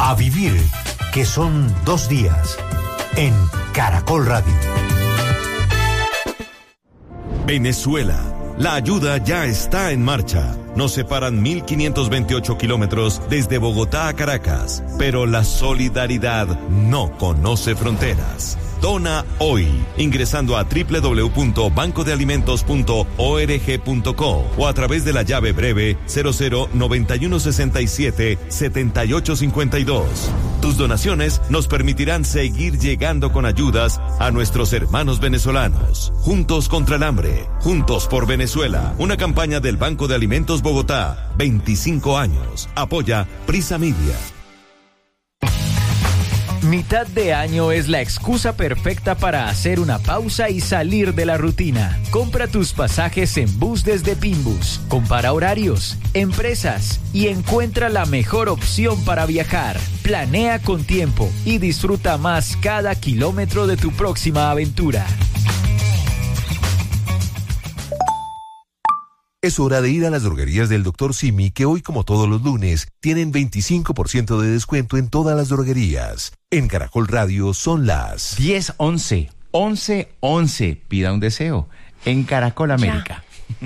A vivir, que son 2 días, en Caracol Radio. Venezuela. La ayuda ya está en marcha. Nos separan 1.528 kilómetros desde Bogotá a Caracas, pero la solidaridad no conoce fronteras. Dona hoy, ingresando a www.bancodealimentos.org.co o a través de la llave breve 0091677852. Tus donaciones nos permitirán seguir llegando con ayudas a nuestros hermanos venezolanos. Juntos contra el hambre, juntos por Venezuela. Una campaña del Banco de Alimentos Bogotá. 25 años. Apoya Prisa Media. Mitad de año es la excusa perfecta para hacer una pausa y salir de la rutina. Compra tus pasajes en bus desde Pinbus. Compara horarios, empresas y encuentra la mejor opción para viajar. Planea con tiempo y disfruta más cada kilómetro de tu próxima aventura. Es hora de ir a las droguerías del Dr. Simi, que hoy, como todos los lunes, tienen 25% de descuento en todas las droguerías. En Caracol Radio son las 10:11, 11:11. Pida un deseo en Caracol América.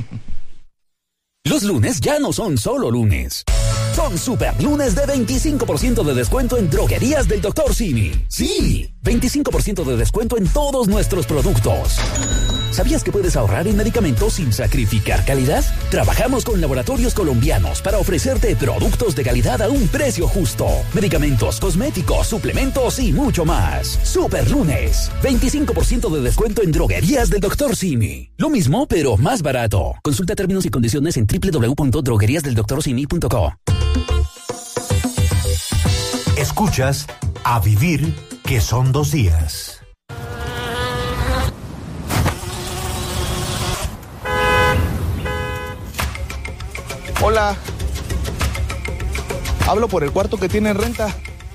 Los lunes ya no son solo lunes. Son super lunes de 25% de descuento en droguerías del Dr. Simi. Sí, 25% de descuento en todos nuestros productos. ¿Sabías que puedes ahorrar en medicamentos sin sacrificar calidad? Trabajamos con laboratorios colombianos para ofrecerte productos de calidad a un precio justo. Medicamentos, cosméticos, suplementos y mucho más. Super lunes, 25% de descuento en droguerías del Dr. Simi. Lo mismo, pero más barato. Consulta términos y condiciones en www.drogueriasdeldoctorsimi.co. Escuchas A Vivir, que son 2 días. Hola. Hablo por el cuarto que tiene en renta.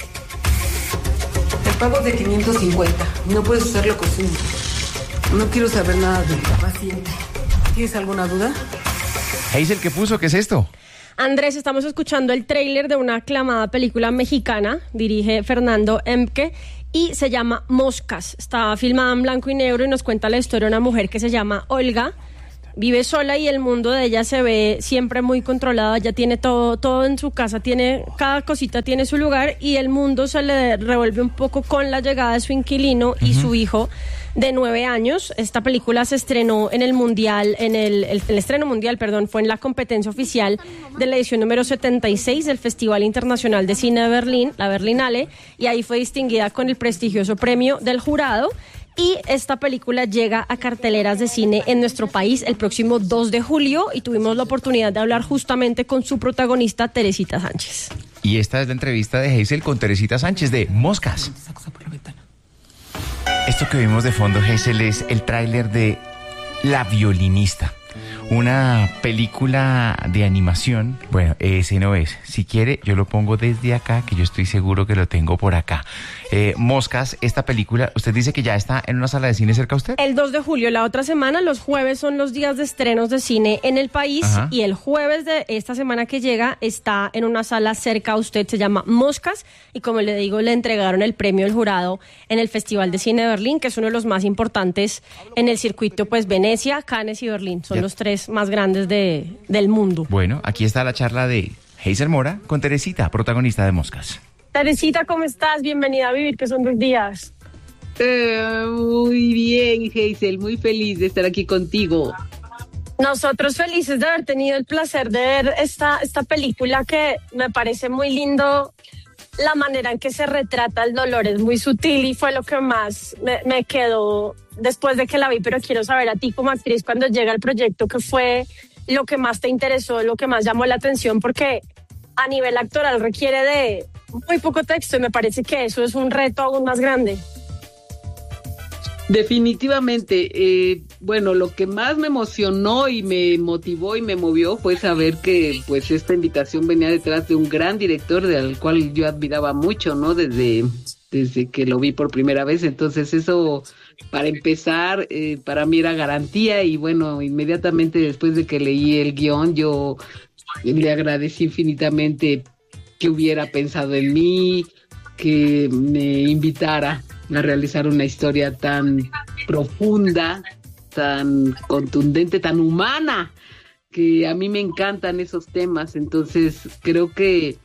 El pago es de 550. No puedes usarlo con Zoom. No quiero saber nada del paciente. ¿Tienes alguna duda? Hazel, ¿qué puso? ¿Qué es esto? Andrés, estamos escuchando el tráiler de una aclamada película mexicana, dirige Fernando Emke, y se llama Moscas. Está filmada en blanco y negro y nos cuenta la historia de una mujer que se llama Olga. Vive sola y el mundo de ella se ve siempre muy controlado. Ella tiene todo en su casa, cada cosita tiene su lugar, y el mundo se le revuelve un poco con la llegada de su inquilino y su hijo de 9 años. Esta película se estrenó en el mundial, el estreno mundial, fue en la competencia oficial de la edición número 76 del Festival Internacional de Cine de Berlín, la Berlinale, y ahí fue distinguida con el prestigioso premio del jurado. Y esta película llega a carteleras de cine en nuestro país el próximo 2 de julio y tuvimos la oportunidad de hablar justamente con su protagonista, Teresita Sánchez. Y esta es la entrevista de Hazel con Teresita Sánchez de Moscas. Esto que vimos de fondo, Hazel, es el tráiler de La Violinista, una película de animación. Bueno, ese no es. Si quiere, yo lo pongo desde acá, que yo estoy seguro que lo tengo por acá. Moscas, esta película, usted dice que ya está en una sala de cine cerca a usted. El 2 de julio, la otra semana, los jueves son los días de estrenos de cine en el país. Ajá. Y el jueves de esta semana que llega está en una sala cerca a usted, se llama Moscas, y como le digo, le entregaron el premio del jurado en el Festival de Cine de Berlín, que es uno de los más importantes en el circuito, pues Venecia, Cannes y Berlín, son los 3 más grandes del mundo. Bueno, aquí está la charla de Hazel Mora con Teresita, protagonista de Moscas. Teresita, ¿cómo estás? Bienvenida a Vivir, que son 2 días. Muy bien, Hazel, muy feliz de estar aquí contigo. Nosotros felices de haber tenido el placer de ver esta película, que me parece muy lindo. La manera en que se retrata el dolor es muy sutil y fue lo que más me quedó después de que la vi, pero quiero saber a ti como actriz, cuando llega el proyecto, ¿qué fue lo que más te interesó, lo que más llamó la atención? Porque a nivel actoral requiere de muy poco texto y me parece que eso es un reto aún más grande. Definitivamente, bueno, lo que más me emocionó y me motivó y me movió fue saber que pues esta invitación venía detrás de un gran director del cual yo admiraba mucho, ¿no? Desde que lo vi por primera vez. Entonces eso, para empezar, para mí era garantía, y bueno, inmediatamente después de que leí el guión, yo le agradecí infinitamente que hubiera pensado en mí, que me invitara a realizar una historia tan profunda, tan contundente, tan humana, que a mí me encantan esos temas. Entonces creo que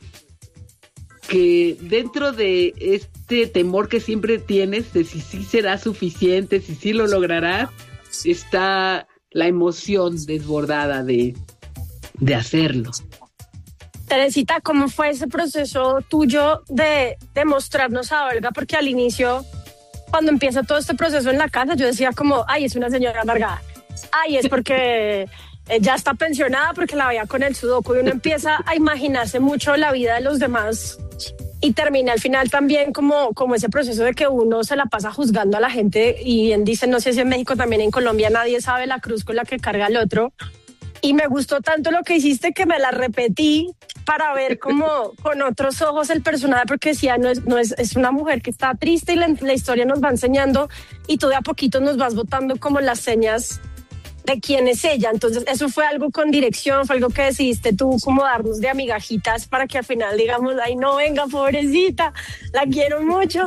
dentro de este temor que siempre tienes de si sí será suficiente, si sí lo lograrás, está la emoción desbordada de hacerlo. Teresita, ¿cómo fue ese proceso tuyo de mostrarnos a Olga? Porque al inicio, cuando empieza todo este proceso en la casa, yo decía como, ay, es una señora amargada. Ay, es porque ya está pensionada porque la veía con el sudoku. Y uno empieza a imaginarse mucho la vida de los demás y termina al final también como ese proceso de que uno se la pasa juzgando a la gente. Y bien dicen, no sé si en México, también en Colombia, nadie sabe la cruz con la que carga el otro. Y me gustó tanto lo que hiciste que me la repetí para ver como con otros ojos el personaje, porque decía, es una mujer que está triste y la historia nos va enseñando y tú de a poquito nos vas botando como las señas de quién es ella. Entonces eso fue algo con dirección, fue algo que decidiste tú como darnos de amigajitas para que al final digamos, ay no, venga, pobrecita, la quiero mucho.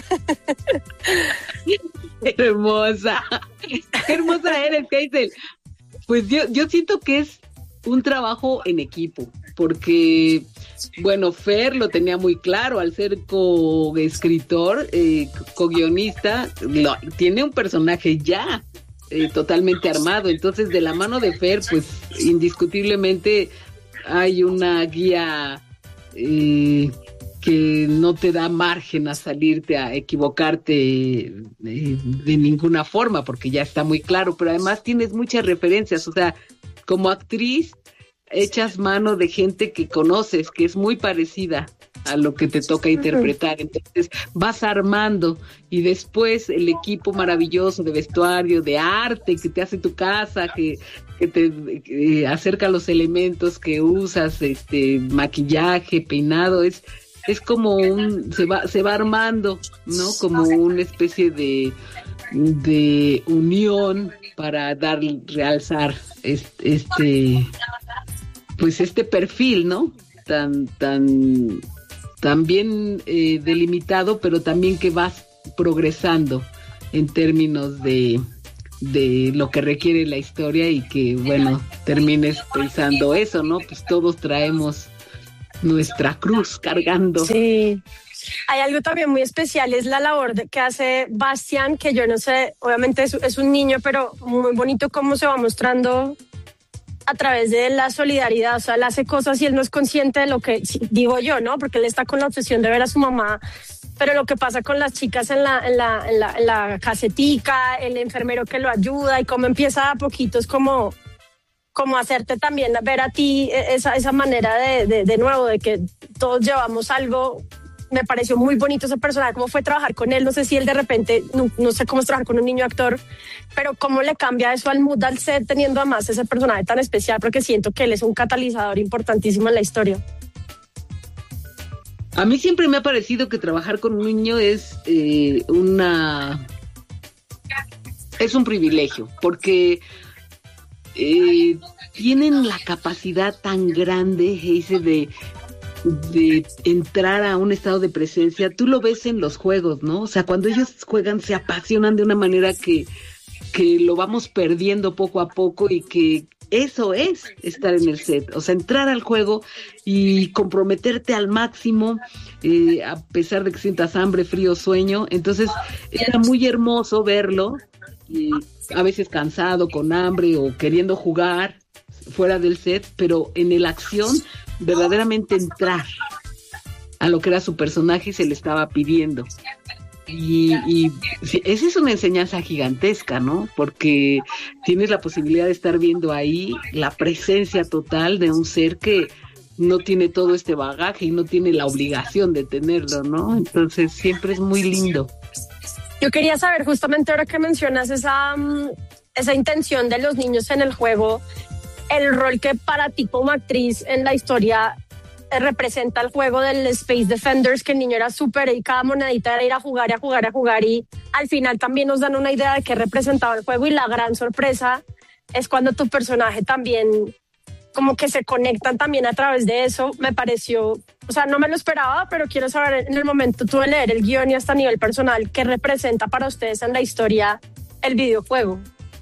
Hermosa, hermosa eres, Hazel. Pues yo siento que es un trabajo en equipo, porque, bueno, Fer lo tenía muy claro al ser co-escritor, co-guionista, tiene un personaje ya totalmente armado. Entonces, de la mano de Fer, pues, indiscutiblemente hay una guía que no te da margen a salirte, a equivocarte de ninguna forma, porque ya está muy claro, pero además tienes muchas referencias. O sea, como actriz echas mano de gente que conoces, que es muy parecida a lo que te toca interpretar. Entonces vas armando, y después el equipo maravilloso de vestuario, de arte que te hace tu casa, que te acerca los elementos que usas, maquillaje, peinado, es como se va armando, ¿no? Como una especie de unión para realzar pues este perfil, ¿no? Tan bien delimitado, pero también que vas progresando en términos de lo que requiere la historia, y que, bueno, termines pensando eso, ¿no? Pues todos traemos nuestra cruz cargando. Sí. Hay algo también muy especial, es la labor que hace Bastián, que yo no sé, obviamente es un niño, pero muy bonito cómo se va mostrando a través de la solidaridad. O sea, él hace cosas y él no es consciente de lo que, digo yo, ¿no? Porque él está con la obsesión de ver a su mamá, pero lo que pasa con las chicas en la casetica, el enfermero que lo ayuda, y cómo empieza a poquitos como hacerte también ver a ti esa manera de nuevo, de que todos llevamos algo. Me pareció muy bonito ese personaje, cómo fue trabajar con él. No sé si él de repente, no sé cómo es trabajar con un niño actor, pero cómo le cambia eso al mood al set, teniendo además ese personaje tan especial, porque siento que él es un catalizador importantísimo en la historia. A mí siempre me ha parecido que trabajar con un niño es un privilegio, porque tienen la capacidad tan grande, Hazel, de entrar a un estado de presencia. Tú lo ves en los juegos, ¿no? O sea, cuando ellos juegan se apasionan de una manera que lo vamos perdiendo poco a poco, y que eso es estar en el set. O sea, entrar al juego y comprometerte al máximo, a pesar de que sientas hambre, frío, sueño. Entonces era muy hermoso verlo, a veces cansado, con hambre o queriendo jugar fuera del set, pero en la acción verdaderamente entrar a lo que era su personaje y se le estaba pidiendo. Y esa es una enseñanza gigantesca, ¿no? Porque tienes la posibilidad de estar viendo ahí la presencia total de un ser que no tiene todo este bagaje y no tiene la obligación de tenerlo, ¿no? Entonces siempre es muy lindo. Yo quería saber, justamente ahora que mencionas esa intención de los niños en el juego, el rol que para ti como actriz en la historia representa el juego del Space Defenders, que el niño era súper, y cada monedita era ir a jugar, y al final también nos dan una idea de qué representaba el juego, y la gran sorpresa es cuando tu personaje también como que se conectan también a través de eso, me pareció, o sea, no me lo esperaba, pero quiero saber en el momento tú de leer el guión y hasta a nivel personal, ¿qué representa para ustedes en la historia el videojuego?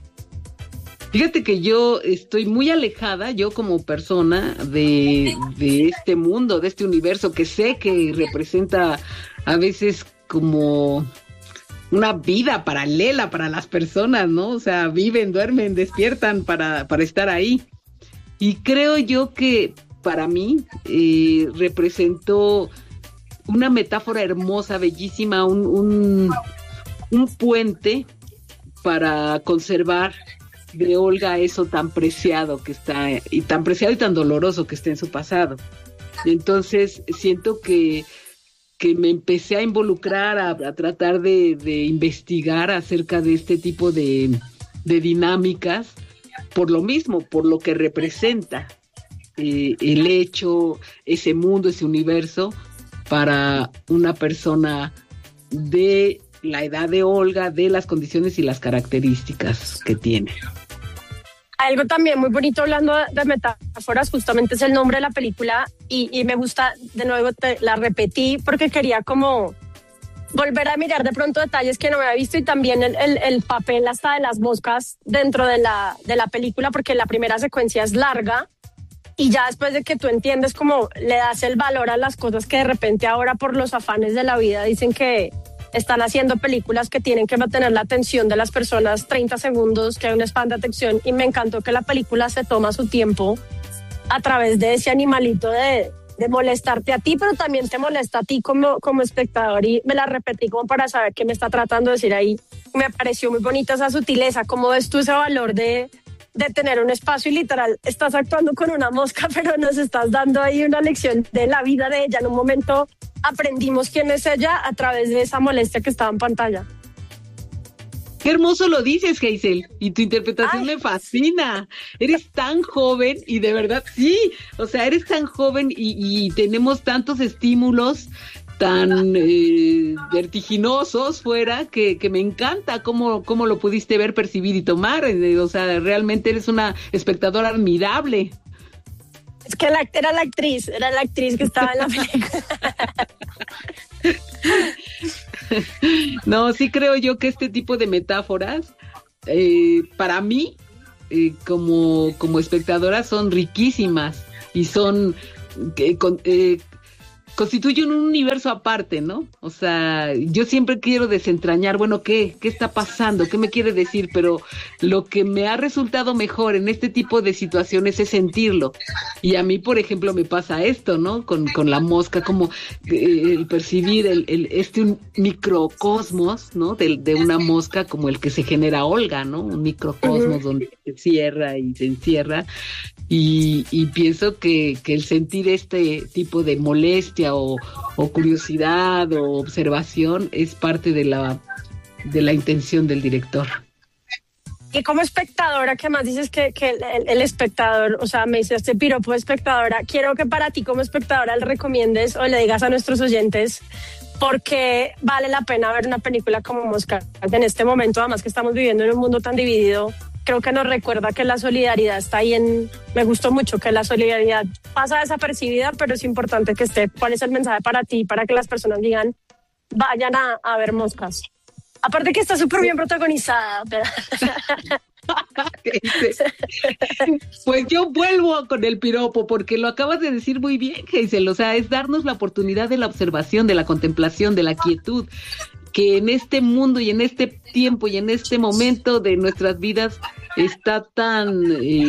Fíjate que yo estoy muy alejada, yo como persona, de este mundo, de este universo, que sé que representa a veces como una vida paralela para las personas, ¿no? O sea, viven, duermen, despiertan para estar ahí. Y creo yo que para mí representó una metáfora hermosa, bellísima, un puente para conservar de Olga eso tan preciado que está, y tan preciado y tan doloroso que está en su pasado. Entonces siento que me empecé a involucrar, a tratar de investigar acerca de este tipo de dinámicas, por lo mismo, por lo que representa el hecho, ese mundo, ese universo, para una persona de la edad de Olga, de las condiciones y las características que tiene. Algo también muy bonito hablando de metáforas, justamente es el nombre de la película y me gusta, de nuevo la repetí porque quería como volver a mirar de pronto detalles que no me había visto y también el papel hasta de las moscas dentro de la película, porque la primera secuencia es larga y ya después de que tú entiendes cómo le das el valor a las cosas que de repente ahora por los afanes de la vida dicen que están haciendo películas que tienen que mantener la atención de las personas 30 segundos, que hay un span de atención, y me encantó que la película se toma su tiempo a través de ese animalito de molestarte a ti, pero también te molesta a ti como espectador, y me la repetí como para saber qué me está tratando de decir ahí. Me pareció muy bonita esa sutileza, cómo ves tú ese valor de tener un espacio y literal estás actuando con una mosca, pero nos estás dando ahí una lección de la vida de ella. En un momento aprendimos quién es ella a través de esa molestia que estaba en pantalla. Qué hermoso lo dices, Hazel, y tu interpretación me fascina. Eres tan joven y de verdad, sí, o sea, eres tan joven y tenemos tantos estímulos tan vertiginosos fuera que me encanta cómo lo pudiste ver, percibir y tomar. O sea, realmente eres una espectadora admirable. Es que era la actriz que estaba en la película. No, sí creo yo que este tipo de metáforas, para mí, como espectadora, son riquísimas y son constituyen un universo aparte, ¿no? O sea, yo siempre quiero desentrañar, bueno, ¿qué está pasando? ¿Qué me quiere decir? Pero lo que me ha resultado mejor en este tipo de situaciones es sentirlo. Y a mí, por ejemplo, me pasa esto, ¿no? Con la mosca, como el percibir un microcosmos, ¿no? De una mosca como el que se genera Olga, ¿no? Un microcosmos donde se cierra y se encierra. Y pienso que el sentir este tipo de molestia o curiosidad o observación es parte de la intención del director. Y como espectadora, que más dices que el espectador, o sea, me dice este piropo de espectadora, quiero que para ti como espectadora le recomiendes o le digas a nuestros oyentes por qué vale la pena ver una película como Moscas en este momento, además que estamos viviendo en un mundo tan dividido. Creo que nos recuerda que la solidaridad está ahí me gustó mucho que la solidaridad pasa desapercibida, pero es importante que esté. ¿Cuál es el mensaje para ti, para que las personas digan, vayan a ver Moscas? Aparte que está súper bien protagonizada. Pues yo vuelvo con el piropo, porque lo acabas de decir muy bien, Hazel. O sea, es darnos la oportunidad de la observación, de la contemplación, de la quietud, que en este mundo y en este tiempo y en este momento de nuestras vidas está tan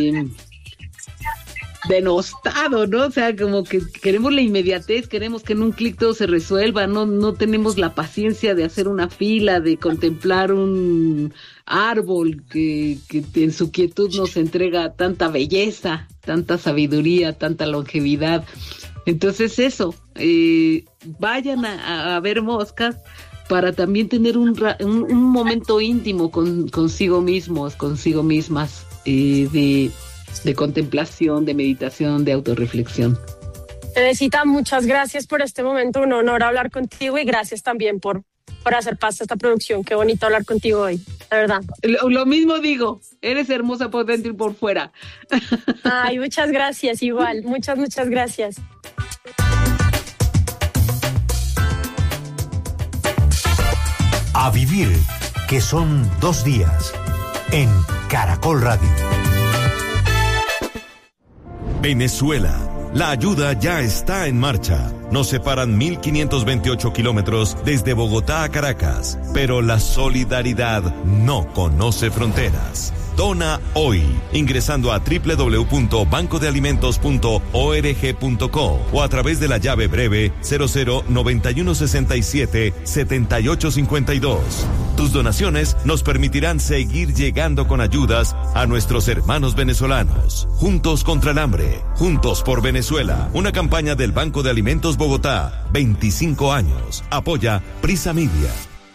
denostado, ¿no? O sea, como que queremos la inmediatez, queremos que en un clic todo se resuelva, no tenemos la paciencia de hacer una fila, de contemplar un árbol que en su quietud nos entrega tanta belleza, tanta sabiduría, tanta longevidad. Entonces eso, vayan a ver Moscas para también tener un momento íntimo consigo mismos, consigo mismas, de contemplación, de meditación, de autorreflexión. Teresita, muchas gracias por este momento, un honor hablar contigo y gracias también por por hacer parte de esta producción. Qué bonito hablar contigo hoy, de verdad. Lo mismo digo, eres hermosa por dentro y por fuera. Ay, muchas gracias, igual, muchas gracias. A vivir, que son 2 días, en Caracol Radio. Venezuela. La ayuda ya está en marcha. Nos separan 1.528 kilómetros desde Bogotá a Caracas, pero la solidaridad no conoce fronteras. Dona hoy, ingresando a www.bancodealimentos.org.co o a través de la llave breve 0091677852. Tus donaciones nos permitirán seguir llegando con ayudas a nuestros hermanos venezolanos. Juntos contra el hambre, juntos por Venezuela. Una campaña del Banco de Alimentos Bogotá. 25 años. Apoya Prisa Media.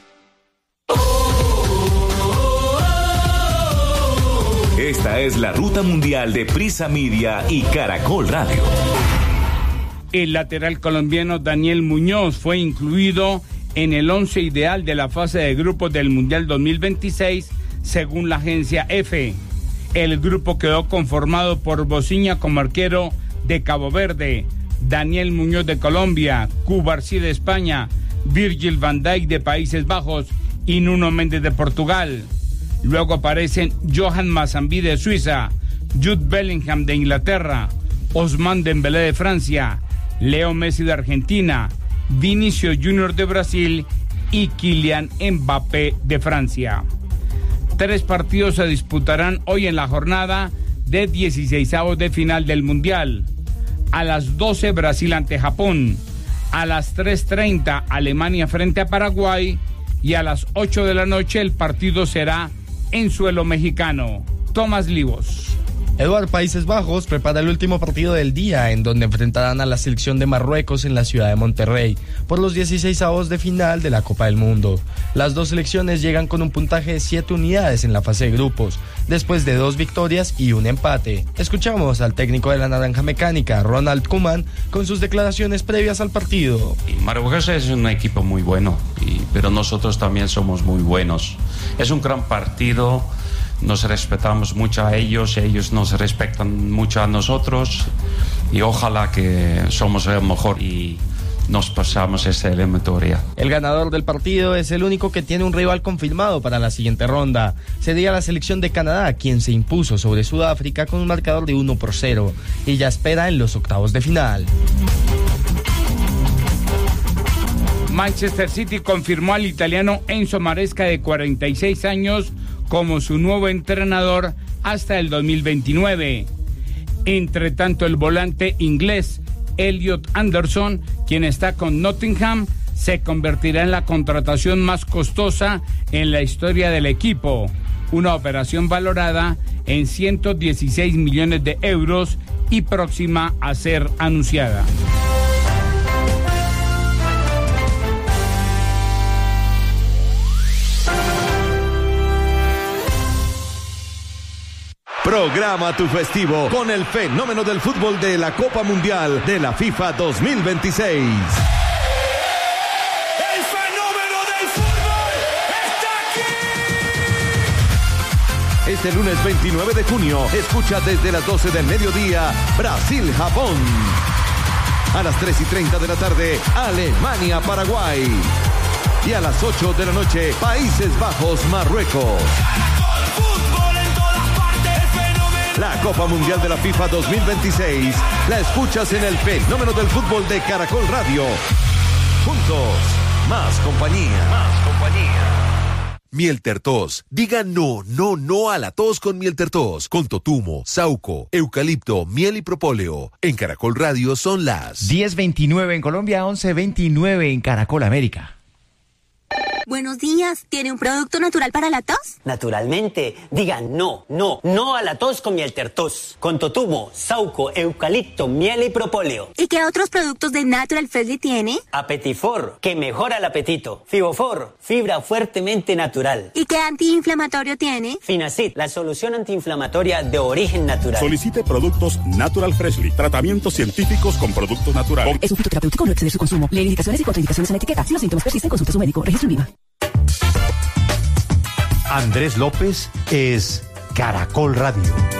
Esta es la ruta mundial de Prisa Media y Caracol Radio. El lateral colombiano Daniel Muñoz fue incluido en el 11 ideal de la fase de grupos del Mundial 2026, según la agencia EFE. El grupo quedó conformado por Bociña como arquero de Cabo Verde, Daniel Muñoz de Colombia, Cubarsí de España, Virgil van Dijk de Países Bajos y Nuno Méndez de Portugal. Luego aparecen Johan Mazambi de Suiza, Jude Bellingham de Inglaterra, Ousmane Dembélé de Francia, Leo Messi de Argentina, Vinicius Junior de Brasil y Kylian Mbappé de Francia. 3 partidos se disputarán hoy en la jornada de 16avos de final del Mundial. A las 12 Brasil ante Japón, a las 3:30 Alemania frente a Paraguay y a las 8 de la noche el partido será en suelo mexicano. Tomás Livos. Eduard, Países Bajos prepara el último partido del día, en donde enfrentarán a la selección de Marruecos en la ciudad de Monterrey, por los 16avos de final de la Copa del Mundo. Las 2 selecciones llegan con un puntaje de 7 unidades en la fase de grupos, después de 2 victorias y un empate. Escuchamos al técnico de la Naranja Mecánica, Ronald Koeman, con sus declaraciones previas al partido. Marruecos es un equipo muy bueno, pero nosotros también somos muy buenos. Es un gran partido. Nos respetamos mucho a ellos nos respetan mucho a nosotros y ojalá que somos el mejor y nos pasamos esta eliminatoria. El ganador del partido es el único que tiene un rival confirmado para la siguiente ronda. Sería la selección de Canadá, quien se impuso sobre Sudáfrica con un marcador de 1-0 y ya espera en los octavos de final. Manchester City confirmó al italiano Enzo Maresca, de 46 años, como su nuevo entrenador hasta el 2029. Entre tanto, el volante inglés Elliot Anderson, quien está con Nottingham, se convertirá en la contratación más costosa en la historia del equipo, una operación valorada en 116 millones de euros y próxima a ser anunciada. Programa tu festivo con el fenómeno del fútbol de la Copa Mundial de la FIFA 2026. ¡El fenómeno del fútbol está aquí! Este lunes 29 de junio, escucha desde las 12 del mediodía Brasil-Japón. A las 3:30 de la tarde, Alemania-Paraguay. Y a las 8 de la noche, Países Bajos-Marruecos. La Copa Mundial de la FIFA 2026 la escuchas en el fenómeno del fútbol de Caracol Radio. Juntos, más compañía. Más compañía. Mieltertos. Diga no a la tos con Mieltertos. Con totumo, sauco, eucalipto, miel y propóleo. En Caracol Radio son las 10:29 en Colombia, 11:29 en Caracol América. Buenos días, ¿tiene un producto natural para la tos? Naturalmente, diga no a la tos con Mieltertos, con totumo, sauco, eucalipto, miel y propóleo. ¿Y qué otros productos de Natural Freshly tiene? Apetifor, que mejora el apetito. Fibofor, fibra fuertemente natural. ¿Y qué antiinflamatorio tiene? Finacid, la solución antiinflamatoria de origen natural. Solicite productos Natural Freshly, tratamientos científicos con productos naturales. Es un fitoterapéutico, no exceder su consumo. Lee indicaciones y contraindicaciones en la etiqueta. Si los síntomas persisten, consulte a su médico. Registro en Viva. Andrés López es Caracol Radio.